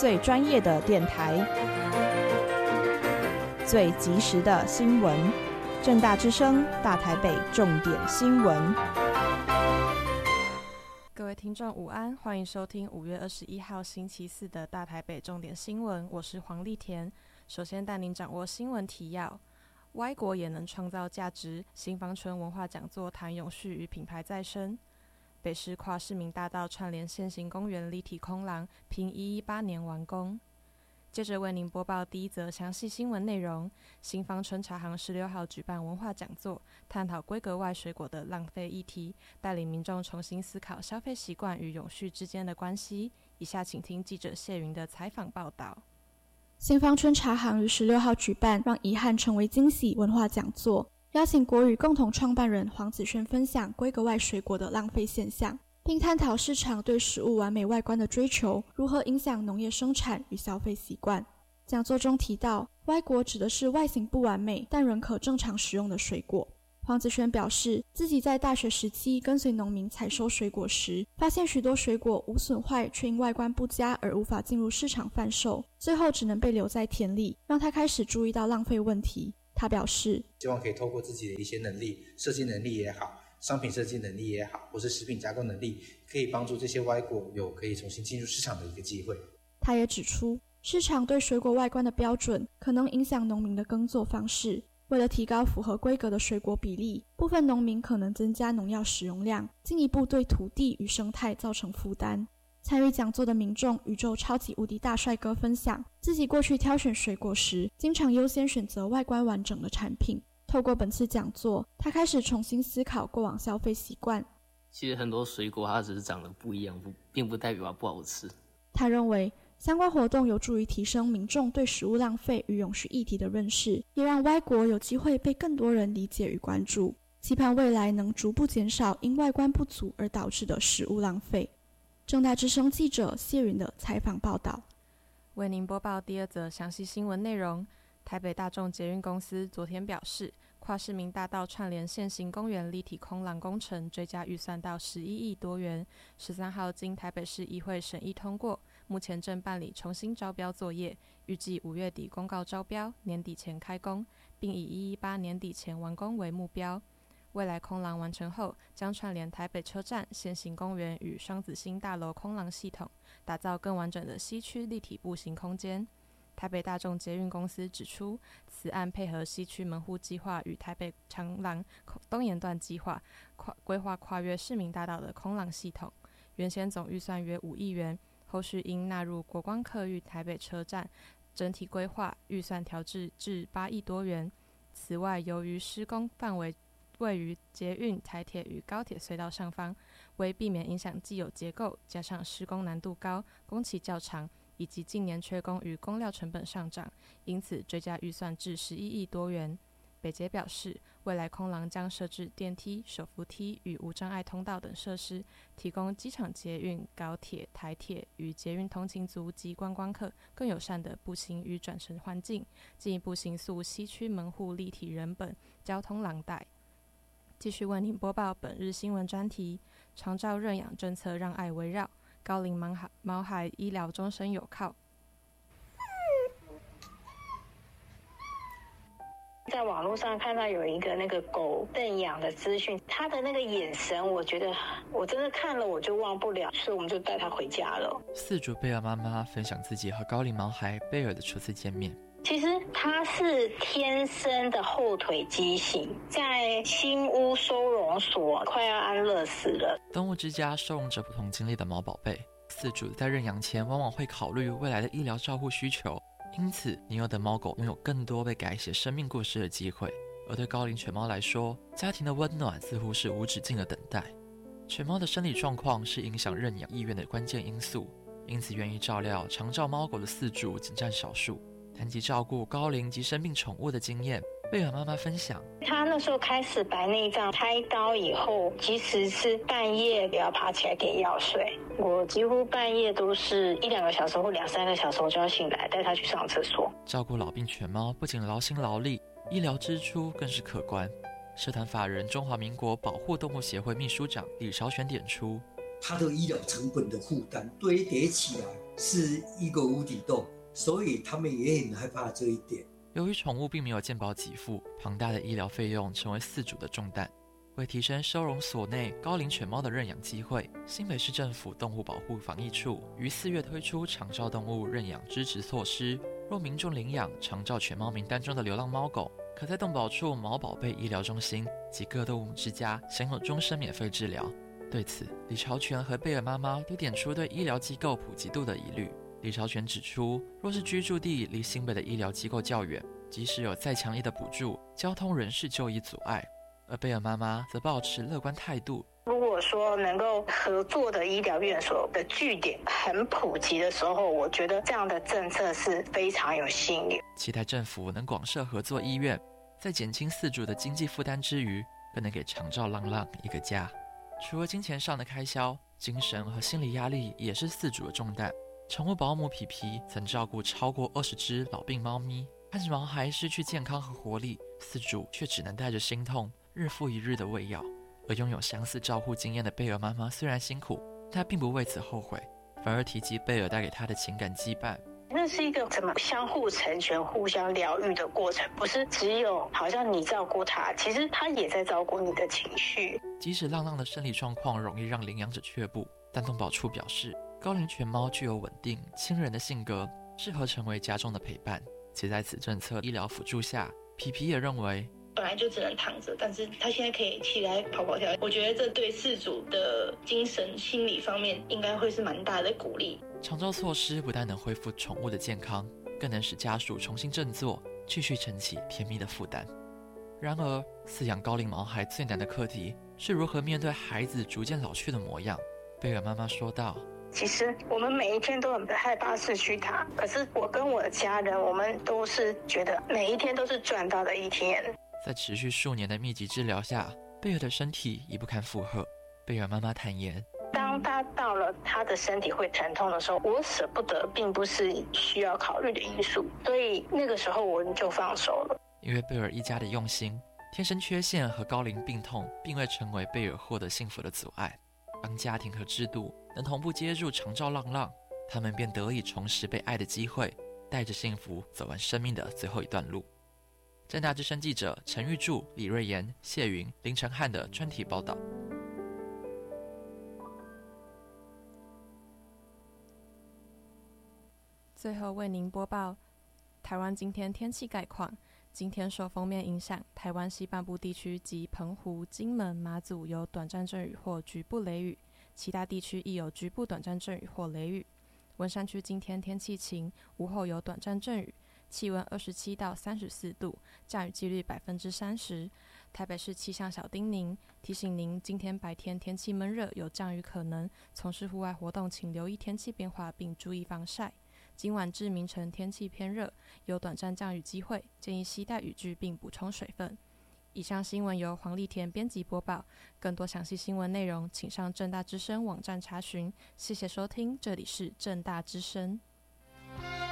最专业的电台，最及时的新闻。政大之声，大台北重点新闻。各位听众午安，欢迎收听5月21号星期四的大台北重点新闻，我是黄丽田。首先带您掌握新闻提要：歪国也能创造价值，新芳村文化讲座谈永续与品牌再生。北市跨市民大道串联现行公园立体空廊，凭118年完工。接着为您播报第一则详细新闻内容：新芳村茶行16号举办文化讲座，探讨规格外水果的浪费议题，带领民众重新思考消费习惯与永续之间的关系。以下请听记者谢云的采访报道。 新芳村茶行于16号举办让遗憾成为惊喜文化讲座，邀请国语共同创办人黄子轩分享规格外水果的浪费现象，并探讨市场对食物完美外观的追求如何影响农业生产与消费习惯。讲座中提到，歪果指的是外形不完美但仍可正常食用的水果。黄子轩表示，自己在大学时期跟随农民采收水果时，发现许多水果无损坏，却因外观不佳而无法进入市场贩售，最后只能被留在田里，让他开始注意到浪费问题。他表示， 希望可以透过自己的一些能力，设计能力也好，商品设计能力也好，或是食品加工能力，可以帮助这些歪果有可以重新进入市场的一个机会。 他也指出，市场对水果外观的标准可能影响农民的耕作方式。为了提高符合规格的水果比例，部分农民可能增加农药使用量，进一步对土地与生态造成负担。参与讲座的民众宇宙超级无敌大帅哥分享，自己过去挑选水果时，经常优先选择外观完整的产品。透过本次讲座，他开始重新思考过往消费习惯。 其实很多水果它只是长得不一样，并不代表它不好吃。 他认为相关活动有助于提升民众对食物浪费与永续议题的认识，也让歪果有机会被更多人理解与关注，期盼未来能逐步减少因外观不足而导致的食物浪费。政大之声记者谢云的采访报道。 为您播报第二则详细新闻内容：台北大众捷运公司昨天表示，跨市民大道串联现行公园立体空廊工程追加预算到11亿多元，13号经台北市议会审议通过，目前正办理重新招标作业，预计5月底公告招标，年底前开工，并以118年底前完工为目标。未来空廊完成后，将串联台北车站、现行公园与双子星大楼空廊系统，打造更完整的西区立体步行空间。台北大众捷运公司指出，此案配合西区门户计划与台北长廊东沿段计划，规划跨越市民大道的空廊系统，原先总预算约5亿元，后续应纳入国光客运台北车站，整体规划预算调至8亿多元。此外，由于施工范围位于捷运、台铁与高铁隧道上方，为避免影响既有结构，加上施工难度高、工期较长，以及近年缺工与工料成本上涨，因此追加预算至11亿多元。北捷表示，未来空廊将设置电梯、手扶梯与无障碍通道等设施，提供机场捷运、高铁、台铁与捷运通勤族及观光客更友善的步行与转乘环境，进一步形塑西区门户立体人本交通廊带。继续为您播报本日新闻专题：长照认养政策让爱围绕，高龄毛孩医疗终身有靠。 在网络上看到有一个那个狗认养的资讯，他的那个眼神，我觉得我真的看了我就忘不了，所以我们就带他回家了。 饲主贝尔妈妈分享自己和高龄毛孩贝尔的初次见面。 其实他是天生的后腿畸形，在新屋收容所快要安乐死了。 动物之家收容着不同经历的毛宝贝，饲主在认养前往往会考虑未来的医疗照护需求，因此年幼的猫狗拥有更多被改写生命故事的机会。而对高龄犬猫来说，家庭的温暖似乎是无止境的等待。犬猫的生理状况是影响认养意愿的关键因素，因此愿意照料长照猫狗的饲主仅占少数。谈及照顾高龄及生病宠物的经验，贝尔妈妈分享， 他那时候开始白内障，开刀以后，即使是半夜也要爬起来给药水。我几乎半夜都是1-2个小时或2-3个小时我就要醒来，带他去上厕所。 照顾老病犬猫不仅劳心劳力，医疗支出更是可观。社团法人中华民国保护动物协会秘书长李韶全点出， 他的医疗成本的负担堆叠起来是一个无底洞，所以他们也很害怕这一点。 由于宠物并没有健保给付，庞大的医疗费用成为饲主的重担。为提升收容所内高龄犬猫的认养机会，新北市政府动物保护防疫处于4月推出长照动物认养支持措施。若民众领养长照犬猫名单中的流浪猫狗，可在动保处毛宝贝医疗中心及各动物之家享有终身免费治疗。对此，李朝全和贝尔妈妈都点出对医疗机构普及度的疑虑。李朝全指出，若是居住地离新北的医疗机构较远，即使有再强力的补助，交通仍是就医阻碍。而贝尔妈妈则抱持乐观态度。 如果说能够合作的医疗院所的据点很普及的时候，我觉得这样的政策是非常有吸引力。 期待政府能广设合作医院，在减轻饲主的经济负担之余，更能给长照浪浪一个家。除了金钱上的开销，精神和心理压力也是饲主的重担。宠物保姆皮皮曾照顾超过20只老病猫咪，看着毛孩失去健康和活力，饲主却只能带着心痛日复一日的喂药。而拥有相似照护经验的贝尔妈妈虽然辛苦，她并不为此后悔，反而提及贝尔带给她的情感羁绊。 那是一个怎么相互成全、互相疗愈的过程，不是只有好像你照顾他，其实他也在照顾你的情绪。 即使浪浪的生理状况容易让领养者却步，但动保处表示，高龄犬猫具有稳定、亲人的性格，适合成为家中的陪伴。且在此政策医疗辅助下，皮皮也认为， 本来就只能躺着，但是他现在可以起来跑跑跳，我觉得这对饲主的精神心理方面应该会是蛮大的鼓励。 长照措施不但能恢复宠物的健康，更能使家属重新振作，继续撑起甜蜜的负担。然而，饲养高龄毛孩最难的课题是如何面对孩子逐渐老去的模样。贝尔妈妈说道， 其实我们每一天都很害怕失去他，可是我跟我的家人，我们都是觉得每一天都是赚到的一天。 在持续数年的密集治疗下，贝尔的身体已不堪负荷。贝尔妈妈坦言， 当他到了他的身体会疼痛的时候，我舍不得并不是需要考虑的因素，所以那个时候我就放手了。 因为贝尔一家的用心，天生缺陷和高龄病痛并未成为贝尔获得幸福的阻碍。当家庭和制度能同步接住长照浪浪，他们便得以重拾被爱的机会，带着幸福走完生命的最后一段路。政大之声记者陈玉柱、李瑞妍、谢云、林承汉的专题报道。 最后为您播报台湾今天天气概况。今天受锋面影响，台湾西半部地区及澎湖、金门、马祖有短暂阵雨或局部雷雨，其他地区亦有局部短暂阵雨或雷雨。文山区今天天气晴，午后有短暂阵雨，气温27到34度，降雨几率30%。台北市气象小叮咛提醒您，今天白天天气闷热，有降雨可能，从事户外活动请留意天气变化并注意防晒。今晚至明晨天气偏热，有短暂降雨机会，建议携带雨具并补充水分。以上新闻由黄丽田编辑播报，更多详细新闻内容请上政大之声网站查询。谢谢收听，这里是政大之声。